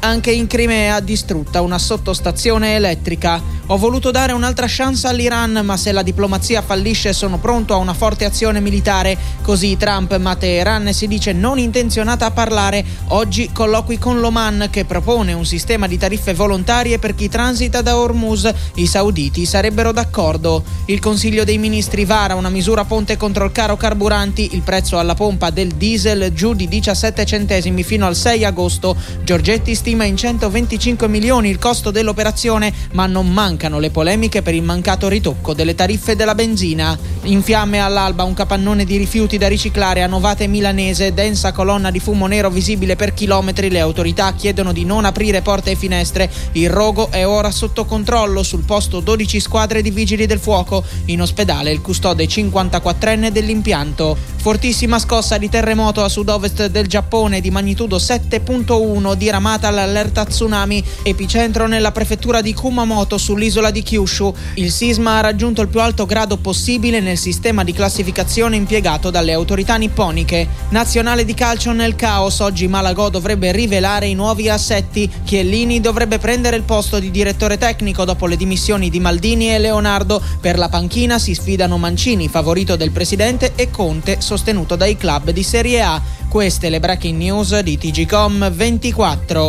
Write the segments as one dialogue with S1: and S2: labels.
S1: Anche in Crimea distrutta una sottostazione elettrica. Ho voluto dare un'altra chance all'Iran, ma se la diplomazia fallisce sono pronto a una forte azione militare. Così Trump, ma Teheran si dice non intenzionata a parlare. Oggi colloqui con l'Oman, che propone un sistema di tariffe volontarie per chi transita da Hormuz. I sauditi sarebbero d'accordo. Il Consiglio dei Ministri vara una misura ponte contro il caro carburanti. Il prezzo alla pompa del diesel giù di 17 centesimi fino al 6 agosto. Giorgetti stima in 125 milioni il costo dell'operazione, ma non mancano le polemiche per il mancato ritocco delle tariffe della benzina. In fiamme all'alba un capannone di rifiuti da riciclare a Novate Milanese, densa colonna di fumo nero visibile per chilometri. Le autorità chiedono di non aprire porte e finestre. Il rogo è ora sotto controllo, sul posto 12 squadre di vigili del fuoco. In ospedale il custode 54enne dell'impianto. Fortissima scossa di terremoto a sud-ovest del Giappone di magnitudo 7.1, diramata l'allerta tsunami, epicentro nella prefettura di Kumamoto sull'isola di Kyushu. Il sisma ha raggiunto il più alto grado possibile nel sistema di classificazione impiegato dalle autorità nipponiche. Nazionale di calcio nel caos, oggi Malagò dovrebbe rivelare i nuovi assetti. Chiellini dovrebbe prendere il posto di direttore tecnico dopo le dimissioni di Maldini e Leonardo. Per la panchina si sfidano Mancini, favorito del presidente, e Conte, sostenuto dai club di Serie A. Queste le breaking news di TGcom 24.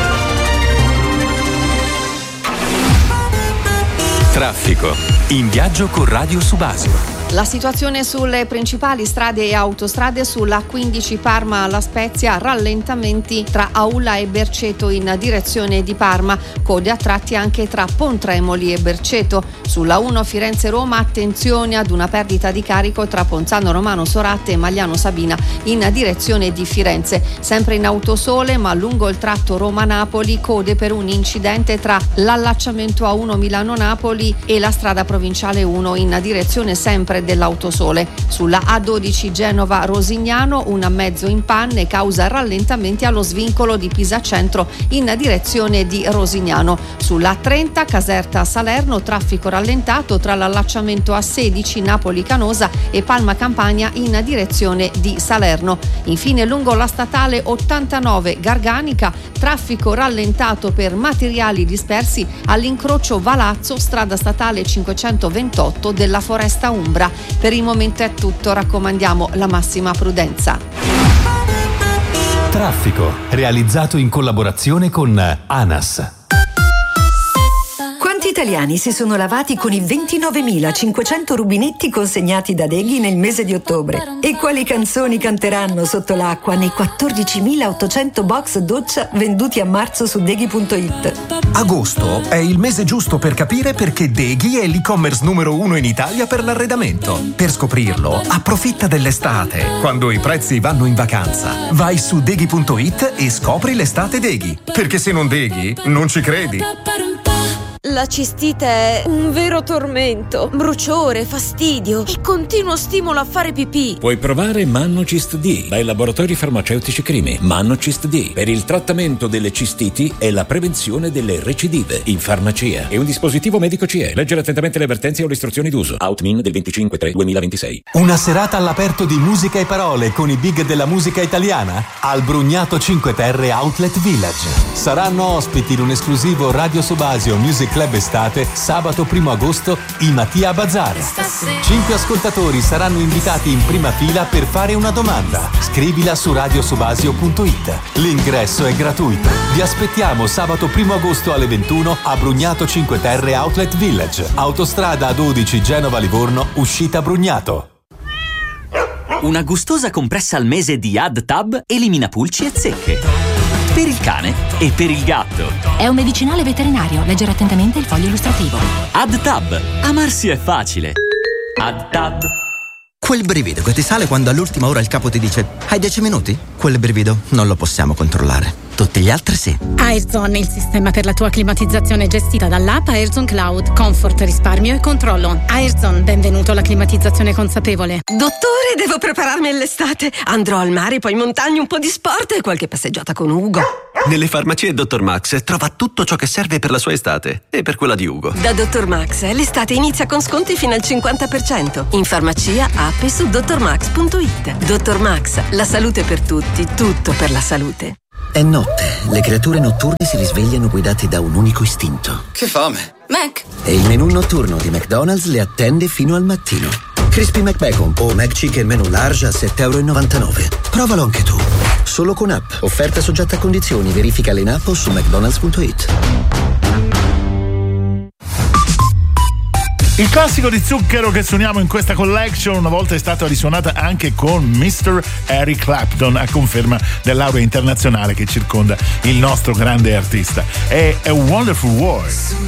S2: Traffico. In viaggio con Radio Subasio.
S3: La situazione sulle principali strade e autostrade: sulla 15 Parma alla Spezia, rallentamenti tra Aula e Berceto in direzione di Parma, code a tratti anche tra Pontremoli e Berceto. Sulla 1 Firenze-Roma, attenzione ad una perdita di carico tra Ponzano Romano Sorate e Magliano Sabina in direzione di Firenze. Sempre in Autosole, ma lungo il tratto Roma-Napoli, code per un incidente tra l'allacciamento A1 Milano-Napoli e la strada provinciale 1 in direzione sempre dell'Autosole. Sulla A12 Genova-Rosignano, un mezzo in panne causa rallentamenti allo svincolo di Pisa Centro in direzione di Rosignano. Sulla A30 Caserta-Salerno, traffico rallentato tra l'allacciamento A16 Napoli-Canosa e Palma Campania in direzione di Salerno. Infine lungo la statale 89 Garganica, traffico rallentato per materiali dispersi all'incrocio Valazzo, strada statale 528 della Foresta Umbra. Per il momento è tutto, raccomandiamo la massima prudenza.
S2: Traffico, realizzato in collaborazione con ANAS.
S4: Quanti italiani si sono lavati con i 29.500 rubinetti consegnati da Deghi nel mese di ottobre? E quali canzoni canteranno sotto l'acqua nei 14.800 box doccia venduti a marzo su Deghi.it?
S5: Agosto è il mese giusto per capire perché Deghi è l'e-commerce numero 1 in Italia per l'arredamento. Per scoprirlo, approfitta dell'estate, quando i prezzi vanno in vacanza. Vai su Deghi.it e scopri l'estate Deghi. Perché se non Deghi, non ci credi.
S6: La cistite è un vero tormento, bruciore, fastidio e continuo stimolo a fare pipì.
S7: Puoi provare Mannocist D dai laboratori farmaceutici Crimi. Mannocist D per il trattamento delle cistiti e la prevenzione delle recidive in farmacia. È un dispositivo medico CE. Leggere attentamente le avvertenze o le istruzioni d'uso. Outmin del 25/3/2026.
S2: Una serata all'aperto di musica e parole con i big della musica italiana al Brugnato 5 Terre Outlet Village. Saranno ospiti in un esclusivo Radio Subasio Music Club Estate sabato 1 agosto i Mattia Bazar. 5 ascoltatori saranno invitati in prima fila per fare una domanda. Scrivila su radiosubasio.it. L'ingresso è gratuito. Vi aspettiamo sabato 1 agosto alle 21 a Brugnato 5 Terre Outlet Village. Autostrada A12 Genova-Livorno, uscita Brugnato.
S8: Una gustosa compressa al mese di AdTab elimina pulci e zecche. Per il cane e per il gatto.
S9: È un medicinale veterinario. Leggere attentamente il foglio illustrativo.
S8: AdTab. Amarsi è facile. AdTab.
S10: Quel brivido che ti sale quando all'ultima ora il capo ti dice hai 10 minuti? Quel brivido non lo possiamo controllare. Tutti gli altri sì.
S9: Airzone, il sistema per la tua climatizzazione gestita dall'app Airzone Cloud. Comfort, risparmio e controllo. Airzone, benvenuto alla climatizzazione consapevole.
S11: Dottore, devo prepararmi all'estate. Andrò al mare, poi in montagna, un po' di sport e qualche passeggiata con Ugo.
S12: Nelle farmacie Dr. Max trova tutto ciò che serve per la sua estate e per quella di Ugo.
S11: Da Dr. Max l'estate inizia con sconti fino al 50%. In farmacia, app e su drmax.it. Dr. Max, la salute per tutti, tutto per la salute.
S13: È notte. Le creature notturne si risvegliano guidate da un unico istinto.
S14: Che fame!
S6: Mac!
S13: E il menù notturno di McDonald's le attende fino al mattino. Crispy McBacon o McChicken menù large a €7,99. Provalo anche tu. Solo con app. Offerta soggetta a condizioni. Verifica in app o su mcdonalds.it.
S15: Il classico di zucchero che suoniamo in questa collection una volta è stata risuonata anche con Mr. Eric Clapton, a conferma dell'aurea internazionale che circonda il nostro grande artista. È A Wonderful World.